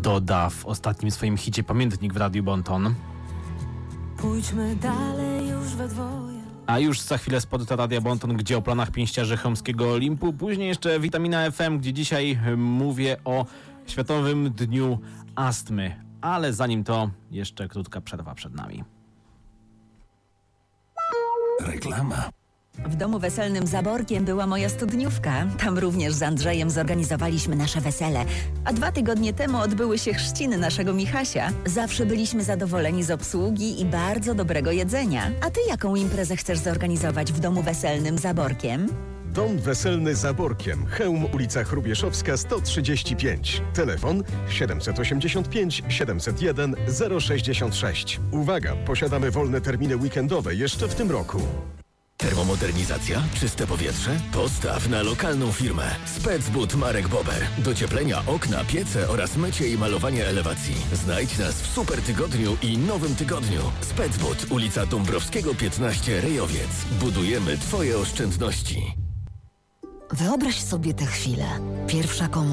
doda w ostatnim swoim hicie Pamiętnik w Radiu Bonton. Pójdźmy dalej już we dwoje. A już za chwilę spod Radia Bonton, gdzie o planach pięściarzy chełmskiego Olimpu. Później jeszcze Witamina FM, gdzie dzisiaj mówię o Światowym Dniu Astmy. Ale zanim to, jeszcze krótka przerwa przed nami. Reklama. W domu weselnym Zaborkiem była moja studniówka. Tam również z Andrzejem zorganizowaliśmy nasze wesele. A 2 tygodnie temu odbyły się chrzciny naszego Michasia. Zawsze byliśmy zadowoleni z obsługi i bardzo dobrego jedzenia. A ty jaką imprezę chcesz zorganizować w domu weselnym Zaborkiem? Dom weselny Zaborkiem, Chełm, ulica Chrubieszowska 135. Telefon 785 701 066. Uwaga, posiadamy wolne terminy weekendowe jeszcze w tym roku. Termomodernizacja? Czyste powietrze? Postaw na lokalną firmę. Specbud Marek Bober. Docieplenia, okna, piece oraz mycie i malowanie elewacji. Znajdź nas w super tygodniu i nowym tygodniu. Specbud, ulica Dąbrowskiego 15, Rejowiec. Budujemy Twoje oszczędności. Wyobraź sobie tę chwilę. Pierwsza